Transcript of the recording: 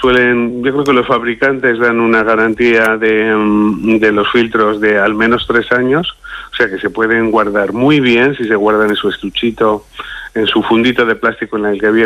yo creo que los fabricantes dan una garantía de los filtros de al menos 3 años, o sea que se pueden guardar muy bien si se guardan en su estuchito, en su fundito de plástico en el que viene